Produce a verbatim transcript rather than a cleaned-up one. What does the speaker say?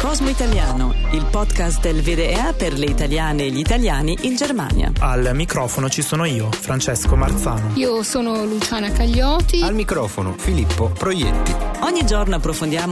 Cosmo Italiano, il podcast del V D A per le italiane e gli italiani in Germania. Al microfono ci sono io, Francesco Marzano. Io sono Luciana Cagliotti. Al microfono Filippo Proietti. Ogni giorno approfondiamo